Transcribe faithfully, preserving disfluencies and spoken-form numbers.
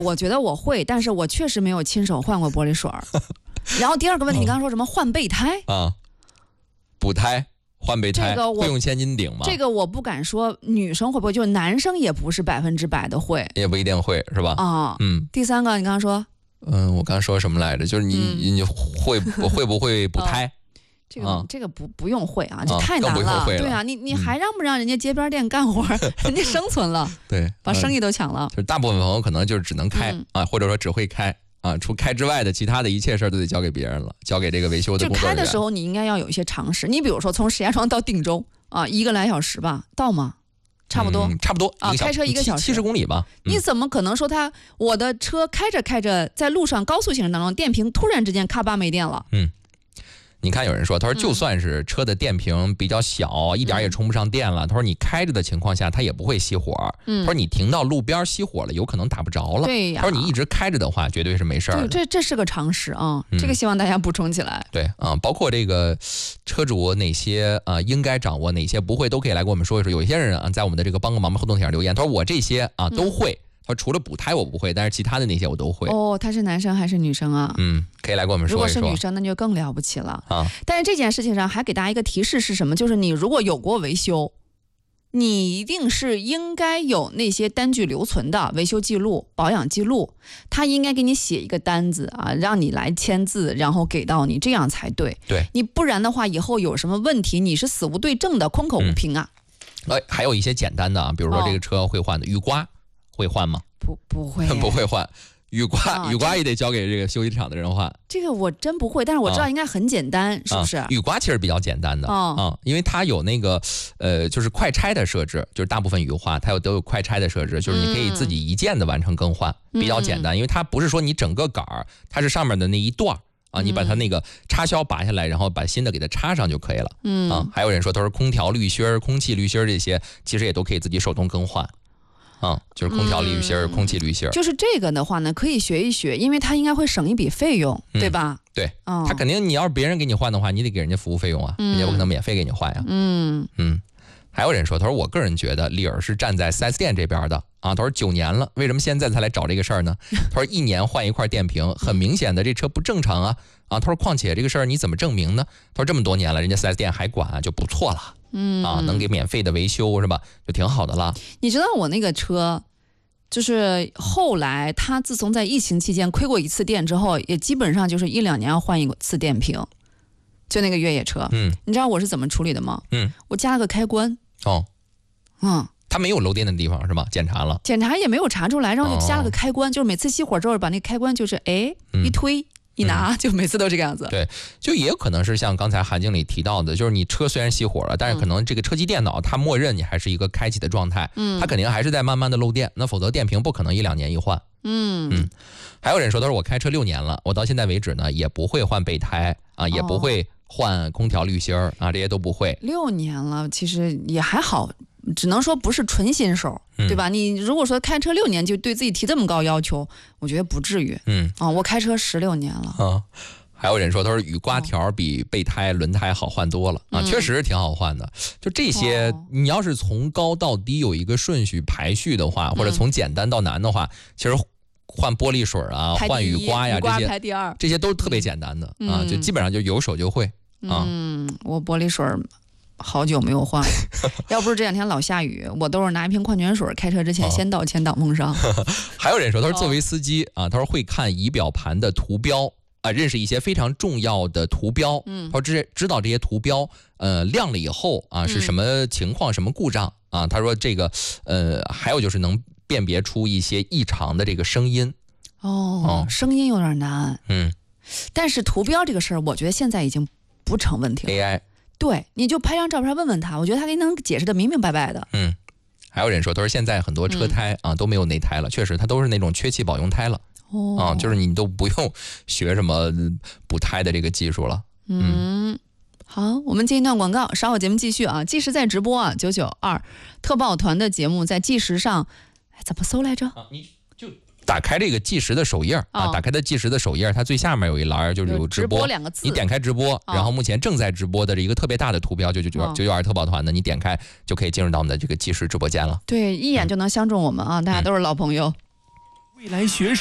我觉得我会，但是我确实没有亲手换过玻璃水儿。然后第二个问题，你刚刚说什么换备胎啊？补胎。换备胎、 这个、 会用千斤顶吗？ 这个我不敢说，女生会不会？就男生也不是百分之百的会， 也不一定会，是吧？ 啊，嗯。第三个，你刚刚说， 嗯，我刚刚说什么来着？就是你、嗯、你会会不会补胎？哦、 这个、啊、这个不不用会啊，这太难了。 啊了对啊，你你还让不让人家街边店干活？嗯、人家生存了， 对， 把生意都抢了。 就是大部分朋友可能就是只能开、嗯、啊，或者说只会开。啊，除开之外的其他的一切事儿都得交给别人了，交给这个维修的工作人员。 就开的时候，你应该要有一些常识。你比如说，从石家庄到定州啊，一个来小时吧，到吗？差不多， 嗯、差不多啊，开车一个小时， 七十公里吧、 嗯。你怎么可能说他我的车开着开着，在路上高速行驶当中，电瓶突然之间咔吧没电了？ 嗯。你看有人说，他说就算是车的电瓶比较小、嗯、一点也充不上电了，他说你开着的情况下它也不会熄火、嗯、他说你停到路边熄火了有可能打不着了。 对呀， 他说你一直开着的话绝对是没事儿的。 这这是个常识啊、嗯，这个希望大家补充起来。 对啊、嗯，包括这个车主哪些啊、呃、应该掌握，哪些不会，都可以来跟我们说一说。有一些人啊在我们的这个帮个忙互动帖上留言，他说我这些啊都会。嗯，他说除了补胎我不会，但是其他的那些我都会。 哦，他是男生还是女生啊？ 嗯，可以来跟我们说一说。 如果是女生，那就更了不起了啊！ 但是这件事情上还给大家一个提示是什么？就是你如果有过维修，你一定是应该有那些单据留存的维修记录、保养记录，他应该给你写一个单子啊，让你来签字，然后给到你，这样才对。 对， 你不然的话，以后有什么问题，你是死无对证的，空口无凭啊。 哎、嗯，还有一些简单的啊，比如说这个车会换的、哦、雨刮。会换吗？ 不不会， 不会换。雨刮、 啊、 雨刮也得交给这个修理厂的人换。 这个我真不会，但是我知道应该很简单，啊、是不是、啊？ 雨刮其实比较简单的啊、 哦， 因为它有那个呃，就是快拆的设置，就是大部分雨刮它有都有快拆的设置，就是你可以自己一键的完成更换，嗯、比较简单，因为它不是说你整个杆儿，它是上面的那一段啊，你把它那个插销拔下来，然后把新的给它插上就可以了。 嗯啊，还有人说都是空调滤芯儿、空气滤芯儿这些，其实也都可以自己手动更换。嗯，就是空调滤芯儿、嗯、空气滤芯儿。 就是这个的话呢，可以学一学，因为它应该会省一笔费用， 嗯、 对吧？ 对， 哦， 他肯定你要是别人给你换的话，你得给人家服务费用啊，嗯、人家不可能免费给你换呀。 嗯嗯。还有人说，他说我个人觉得丽儿是站在 四 S 店这边的啊。他说九年了，为什么现在才来找这个事儿呢？他说一年换一块电瓶，很明显的这车不正常啊啊。他说况且这个事儿你怎么证明呢？他说这么多年了，人家 四 S 店还管、啊、就不错了。 嗯啊，能给免费的维修是吧？就挺好的了。 你知道我那个车，就是后来他自从在疫情期间亏过一次电之后，也基本上就是一两年要换一次电瓶。就那个越野车， 嗯， 你知道我是怎么处理的吗？ 嗯， 我加了个开关。 哦， 嗯， 它没有漏电的地方是吧？检查了， 检查也没有查出来，然后就加了个开关，哦、就是每次熄火之后把那开关就是哎、嗯、一推一拿、嗯，就每次都这个样子。 对，就也有可能是像刚才韩经理提到的，就是你车虽然熄火了，但是可能这个车机电脑它默认你还是一个开启的状态，嗯，它肯定还是在慢慢的漏电，那否则电瓶不可能一两年一换。 嗯嗯，还有人说，他说我开车六年了，我到现在为止呢也不会换备胎啊，也不会换空调滤芯儿啊，这些都不会。 六年了，其实也还好，只能说不是纯新手， 嗯、 对吧？你如果说开车六年就对自己提这么高要求，我觉得不至于。 嗯啊，我开车十六年了。 啊，还有人说，他说雨刮条比备胎、轮胎好换多了啊，确实挺好换的。就这些， 哦、 你要是从高到低有一个顺序排序的话，或者从简单到难的话，其实。换玻璃水啊，换雨刮呀， 这些这些都特别简单的、嗯、啊，就基本上就有手就会啊。 嗯，我玻璃水好久没有换了，要不是这两天老下雨，我都是拿一瓶矿泉水，开车之前先倒前挡风上。 还有人说，他说作为司机啊，他说会看仪表盘的图标啊，认识一些非常重要的图标。嗯，他说知知道这些图标，呃，亮了以后啊是什么情况、嗯、什么故障啊？他说这个呃，还有就是能。辨别出一些异常的这个声音。 哦，声音有点难。 嗯， 但是图标这个事儿，我觉得现在已经不成问题了。 A I， 对，你就拍张照片问问他，我觉得他给你能解释的明明白白的。 嗯，还有人说，他说现在很多车胎、嗯、啊都没有内胎了，确实它都是那种缺气保用胎了。 哦， 啊，就是你都不用学什么补胎的这个技术了。 嗯。嗯，好，我们进一段广告，稍后节目继续啊。计时在直播啊，九九二特报团的节目在计时上。怎么搜来着？ 啊、你就打开这个计时的首页、哦、啊，打开的计时的首页，它最下面有一栏就是有直播， 直播两个字， 你点开直播、哦，然后目前正在直播的这一个特别大的图标，就九九九九二特报团的，你点开就可以进入到我们的这个计时直播间了。 对，一眼就能相中我们啊，嗯、大家都是老朋友。 未来学